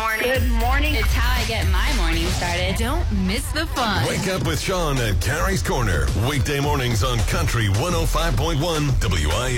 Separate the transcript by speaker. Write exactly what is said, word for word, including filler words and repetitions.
Speaker 1: morning.
Speaker 2: Good morning.
Speaker 3: It's how I get my morning started.
Speaker 4: Don't miss the fun.
Speaker 5: Wake up with Sean at Carrie's Corner. Weekday mornings on Country one oh five point one W I